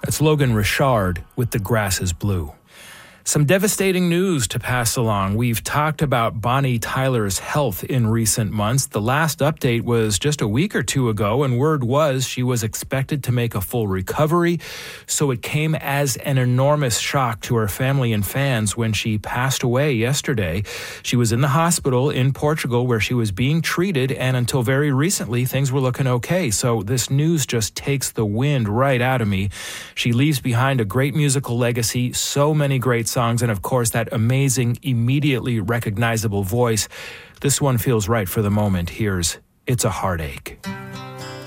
It's Logan Richard with The Grass is Blue. Some devastating news to pass along. We've talked about Bonnie Tyler's health in recent months. The last update was just a week or two ago, and word was she was expected to make a full recovery. So it came as an enormous shock to her family and fans when she passed away yesterday. She was in the hospital in Portugal where she was being treated, and until very recently, things were looking okay. So this news just takes the wind right out of me. She leaves behind a great musical legacy, so many great songs, and of course that amazing, immediately recognizable voice. This one feels right for the moment. Here's It's a Heartache.